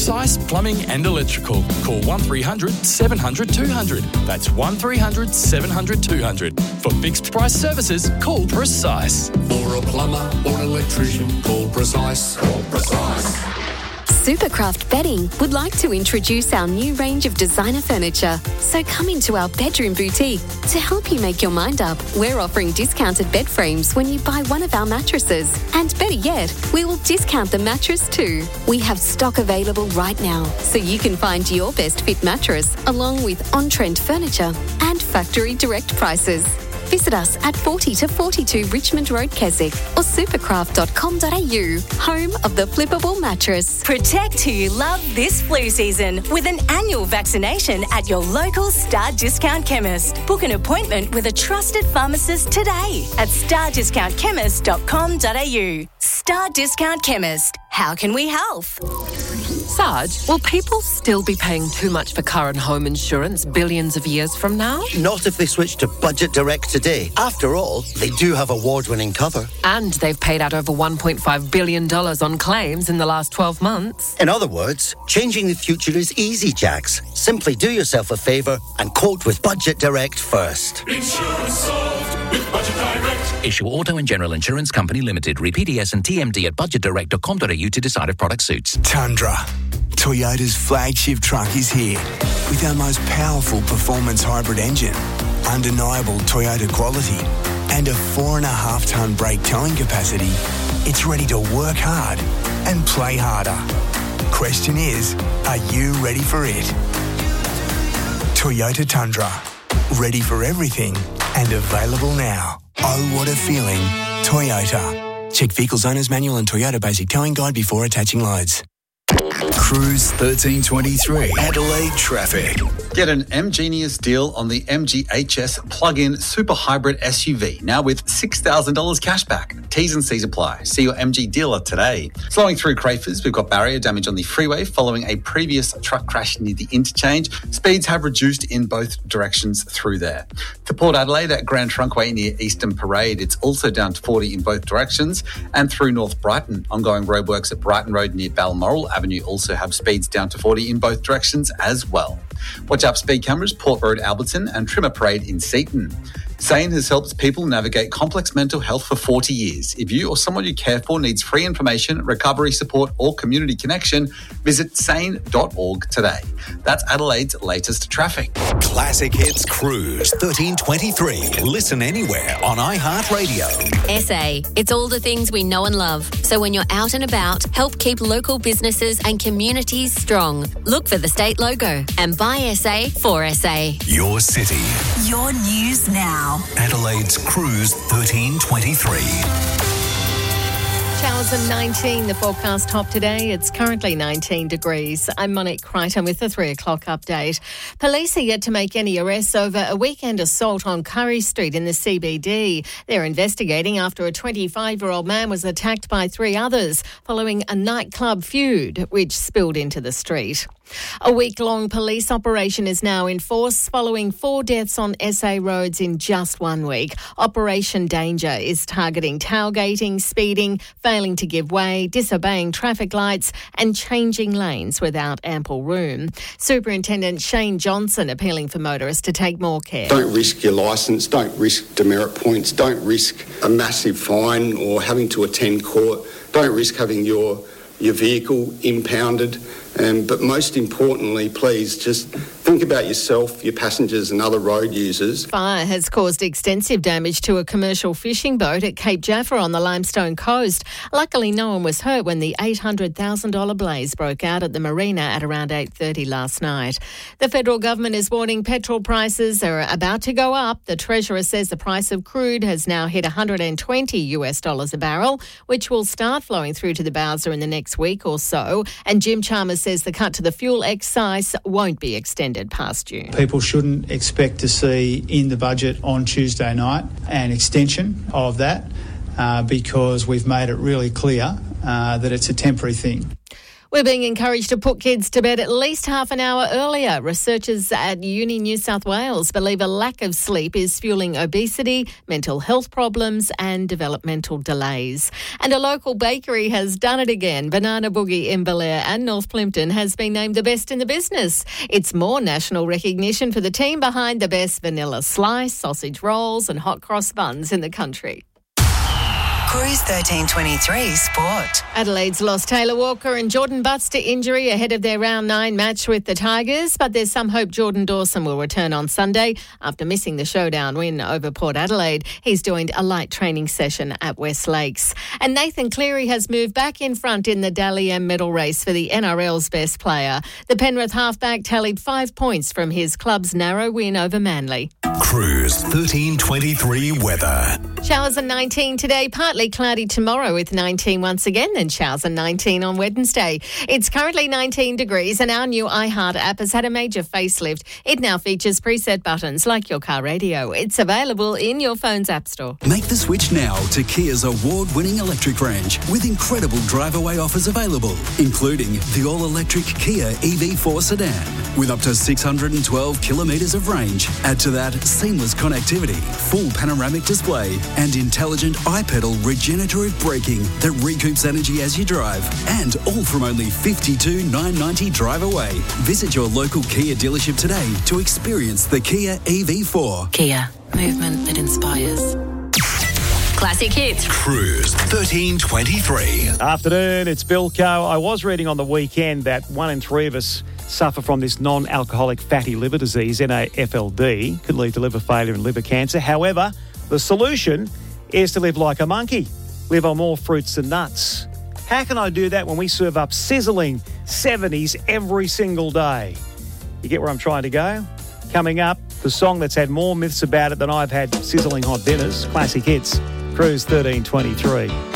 Precise Plumbing and Electrical. Call 1300 700 200. That's 1300 700 200. For fixed price services, call Precise. For a plumber or an electrician, call Precise. Call Precise. Supercraft Bedding would like to introduce our new range of designer furniture. So come into our bedroom boutique. To help you make your mind up, we're offering discounted bed frames when you buy one of our mattresses. And better yet, we will discount the mattress too. We have stock available right now, so you can find your best fit mattress along with on-trend furniture and factory direct prices. Visit us at 40 to 42 Richmond Road, Keswick, or supercraft.com.au, home of the flippable mattress. Protect who you love this flu season with an annual vaccination at your local Star Discount Chemist. Book an appointment with a trusted pharmacist today at stardiscountchemist.com.au. Star Discount Chemist. How can we help? Sarge, will people still be paying too much for car and home insurance billions of years from now? Not if they switch to Budget Direct today. After all, they do have award-winning cover. And they've paid out over $1.5 billion on claims in the last 12 months. In other words, changing the future is easy, Jax. Simply do yourself a favour and quote with Budget Direct first. Insurance solved with Budget Direct. Issue Auto and General Insurance Company Limited. Read PDS and TMD at budgetdirect.com.au to decide if product suits. Tundra. Toyota's flagship truck is here with our most powerful performance hybrid engine, undeniable Toyota quality, and a 4.5-tonne brake towing capacity. It's ready to work hard and play harder. Question is, are you ready for it? Toyota Tundra. Ready for everything and available now. Oh, what a feeling. Toyota. Check Vehicles Owner's Manual and Toyota Basic Towing Guide before attaching loads. Cruise 1323. Adelaide traffic. Get an MGenius deal on the MG HS plug-in super hybrid SUV, now with $6,000 cashback. T's and C's apply. See your MG dealer today. Flowing through Crafers, we've got barrier damage on the freeway following a previous truck crash near the interchange. Speeds have reduced in both directions through there. To Port Adelaide at Grand Trunkway near Eastern Parade, it's also down to 40 in both directions. And through North Brighton, ongoing roadworks at Brighton Road near Balmoral Avenue also have speeds down to 40 in both directions as well. Watch out for speed cameras, Port Road, Alberton and Trimmer Parade in Seaton. SANE has helped people navigate complex mental health for 40 years. If you or someone you care for needs free information, recovery support or community connection, visit sane.org today. That's Adelaide's latest traffic. Classic Hits Cruise 1323. Listen anywhere on iHeartRadio. SA, it's all the things we know and love. So when you're out and about, help keep local businesses and communities strong. Look for the state logo and buy SA for SA. Your city. Your news now. Adelaide's Cruise 1323. Showers and 19, the forecast top today. It's currently 19 degrees. I'm Monique Crichton with the 3 o'clock update. Police are yet to make any arrests over a weekend assault on Curry Street in the CBD. They're investigating after a 25-year-old man was attacked by 3 others following a nightclub feud, which spilled into the street. A week-long police operation is now in force following 4 deaths on SA roads in just 1 week. Operation Danger is targeting tailgating, speeding, failing to give way, disobeying traffic lights and changing lanes without ample room. Superintendent Shane Johnson appealing for motorists to take more care. Don't risk your licence, don't risk demerit points, don't risk a massive fine or having to attend court, don't risk having your vehicle impounded. But most importantly, please just think about yourself, your passengers and other road users. Fire has caused extensive damage to a commercial fishing boat at Cape Jaffa on the Limestone coast. Luckily, no one was hurt when the $800,000 blaze broke out at the marina at around 8:30 last night. The federal government is warning petrol prices are about to go up. The Treasurer says the price of crude has now hit $120 a barrel, which will start flowing through to the Bowser in the next week or so. And Jim Chalmers says the cut to the fuel excise won't be extended past June. People shouldn't expect to see in the budget on Tuesday night an extension of that because we've made it really clear that it's a temporary thing. We're being encouraged to put kids to bed at least half an hour earlier. Researchers at Uni New South Wales believe a lack of sleep is fueling obesity, mental health problems and developmental delays. And a local bakery has done it again. Banana Boogie in Belair and North Plympton has been named the best in the business. It's more national recognition for the team behind the best vanilla slice, sausage rolls and hot cross buns in the country. Cruise 1323 Sport. Adelaide's lost Taylor Walker and Jordan Butts to injury ahead of their round 9 match with the Tigers, but there's some hope Jordan Dawson will return on Sunday after missing the showdown win over Port Adelaide. He's joined a light training session at West Lakes. And Nathan Cleary has moved back in front in the Dally M medal race for the NRL's best player. The Penrith halfback tallied 5 points from his club's narrow win over Manly. Cruise 1323 weather. Showers and 19 today, partly cloudy tomorrow with 19 once again, then showers and 19 on Wednesday. It's currently 19 degrees and our new iHeart app has had a major facelift. It now features preset buttons like your car radio. It's available in your phone's app store. Make the switch now to Kia's award-winning electric range with incredible drive-away offers available, including the all-electric Kia EV4 sedan with up to 612 kilometres of range. Add to that seamless connectivity, full panoramic display and intelligent iPedal regenerative braking that recoups energy as you drive, and all from only $52,990 drive away. Visit your local Kia dealership today to experience the Kia EV4. Kia, movement that inspires. Classic hits. Cruise 1323. Afternoon, it's Bill Coe. I was reading on the weekend that 1 in 3 of us suffer from this non-alcoholic fatty liver disease, NAFLD. Could lead to liver failure and liver cancer. However, the solution is to live like a monkey. Live on more fruits and nuts. How can I do that when we serve up sizzling 70s every single day? You get where I'm trying to go? Coming up, the song that's had more myths about it than I've had sizzling hot dinners. Classic hits. Cruise 1323.